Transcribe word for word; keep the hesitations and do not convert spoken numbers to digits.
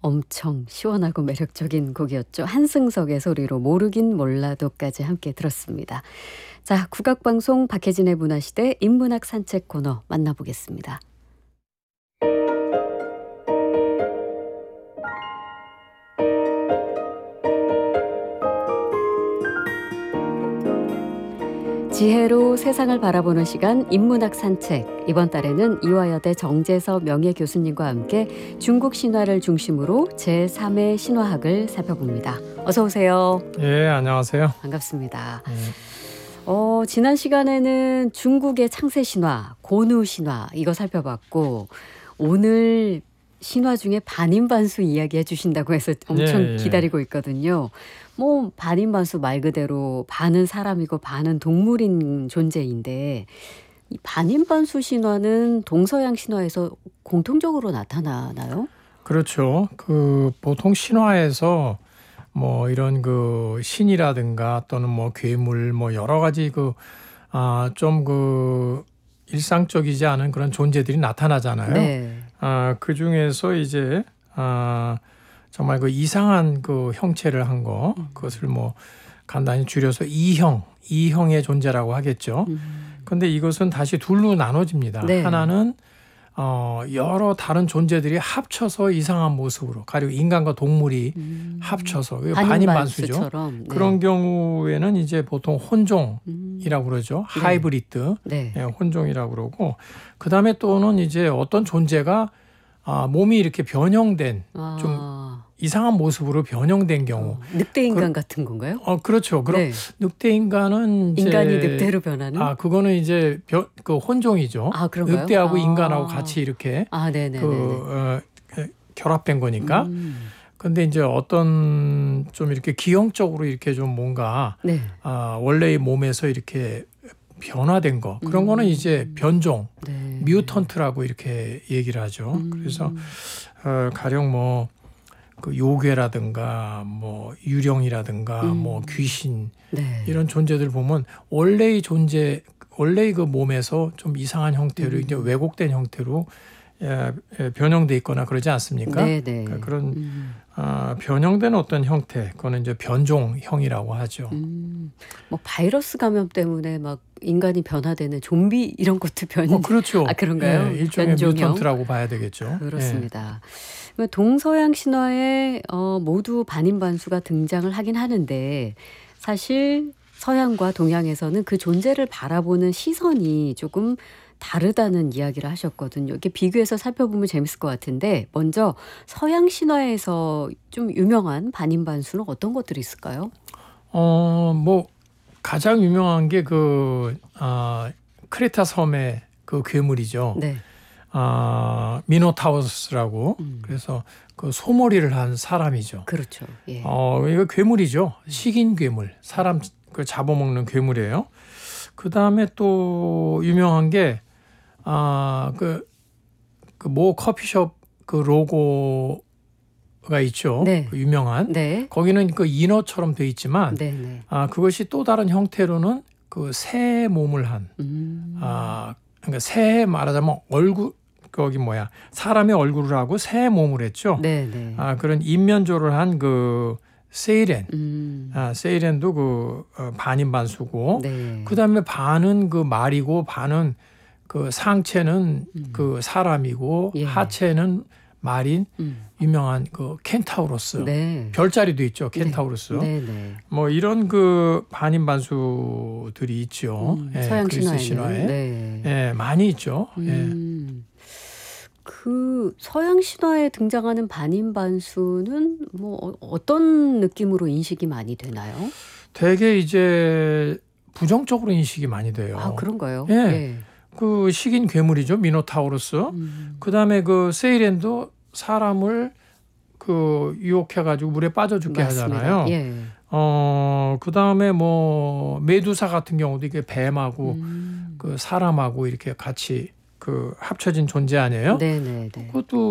엄청 시원하고 매력적인 곡이었죠. 한승석의 소리로 모르긴 몰라도까지 함께 들었습니다. 자, 국악방송 박혜진의 문화시대 인문학 산책 코너 만나보겠습니다. 지혜로 세상을 바라보는 시간 인문학 산책. 이번 달에는 이화여대 정재섭 명예교수님과 함께 중국 신화를 중심으로 제삼의 신화학을 살펴봅니다. 어서 오세요. 예, 안녕하세요. 반갑습니다. 예. 어, 지난 시간에는 중국의 창세 신화, 고누 신화 이거 살펴봤고 오늘 신화 중에 반인반수 이야기해 주신다고 해서 엄청 예, 예. 기다리고 있거든요. 뭐 반인반수 말 그대로 반은 사람이고 반은 동물인 존재인데 이 반인반수 신화는 동서양 신화에서 공통적으로 나타나나요? 그렇죠. 그 보통 신화에서 뭐 이런 그 신이라든가 또는 뭐 괴물 뭐 여러 가지 그 아, 좀 그 일상적이지 않은 그런 존재들이 나타나잖아요. 네. 아, 그 중에서 이제 아, 정말 그 이상한 그 형체를 한 거, 그것을 뭐 간단히 줄여서 이형, 이형의 존재라고 하겠죠. 근데 이것은 다시 둘로 나눠집니다. 네. 하나는 어, 여러 다른 존재들이 합쳐서 이상한 모습으로, 가령 인간과 동물이 음. 합쳐서 반인반수죠. 반인반수처럼. 네. 그런 경우에는 이제 보통 혼종이라고 음. 그러죠. 네. 하이브리드, 네. 예, 혼종이라고 그러고, 그 다음에 또는 이제 어떤 존재가 아, 몸이 이렇게 변형된 아. 좀 이상한 모습으로 변형된 경우. 어, 늑대 인간 그, 같은 건가요? 어, 그렇죠. 그럼 네. 늑대 인간은 이제 인간이 늑대로 변하는? 아, 그거는 이제 변, 그 혼종이죠. 아, 그런가요? 늑대하고 아. 인간하고 같이 이렇게 아, 네네. 그 어, 그 결합된 거니까. 음. 근데 이제 어떤 좀 이렇게 기형적으로 이렇게 좀 뭔가 네. 아, 원래의 몸에서 이렇게 변화된 거. 그런 음. 거는 이제 변종, 네. 뮤턴트라고 이렇게 얘기를 하죠. 음. 그래서 어, 가령 뭐 그 요괴라든가 뭐 유령이라든가 음. 뭐 귀신 네. 이런 존재들 보면 원래의 존재, 원래의 그 몸에서 좀 이상한 형태로 음. 이제 왜곡된 형태로 예, 예, 변형돼 있거나 그러지 않습니까? 네, 네. 그러니까 그런 음. 아, 변형된 어떤 형태, 그거는 이제 변종형이라고 하죠. 음. 뭐 바이러스 감염 때문에 막 인간이 변화되는 좀비 이런 것도 변. 어, 그렇죠. 아, 그런가요? 예, 일종의 변종형? 뮤턴트라고 봐야 되겠죠. 그렇습니다. 예. 동서양 신화에 어, 모두 반인반수가 등장을 하긴 하는데 사실 서양과 동양에서는 그 존재를 바라보는 시선이 조금 다르다는 이야기를 하셨거든요. 이렇게 비교해서 살펴보면 재밌을 것 같은데 먼저 서양 신화에서 좀 유명한 반인반수는 어떤 것들이 있을까요? 어, 뭐 가장 유명한 게 그 아, 크레타 섬의 그 괴물이죠. 네. 아, 미노타우스라고. 음. 그래서 그 소머리를 한 사람이죠. 그렇죠. 예. 어, 이거 괴물이죠. 식인 괴물. 사람 그 잡아먹는 괴물이에요. 그 다음에 또 유명한 게 아, 그, 그 모 커피숍 그 로고가 있죠. 네. 그 유명한. 네. 거기는 그 인어처럼 돼 있지만 네, 네. 아, 그것이 또 다른 형태로는 그 새 몸을 한 음. 아, 그러니까 새 말하자면 얼굴 거기 뭐야 사람의 얼굴을 하고 새 몸을 했죠. 네, 네. 아, 그런 인면조를 한 그 세이렌. 음. 아, 세이렌도 그 어, 반인반수고. 네. 그 다음에 반은 그 말이고 반은 그 상체는 음. 그 사람이고 예. 하체는 말인 음. 유명한 그 켄타우로스. 네. 별자리도 있죠. 켄타우로스. 네, 네. 뭐 이런 그 반인반수들이 있죠. 음, 예, 서양 그리스 신화에는. 신화에. 네. 예, 많이 있죠. 예. 음. 그 서양 신화에 등장하는 반인반수는 뭐 어- 어떤 느낌으로 인식이 많이 되나요? 되게 이제 부정적으로 인식이 많이 돼요. 아, 그런가요? 예. 그 식인 괴물이죠. 미노타우로스. 음. 그다음에 그 세이렌도 사람을 그 유혹해 가지고 물에 빠져 죽게 맞습니다. 하잖아요. 예. 어, 그다음에 뭐 메두사 같은 경우도 이게 뱀하고 음. 그 사람하고 이렇게 같이 그 합쳐진 존재 아니에요? 네, 네, 네. 그것도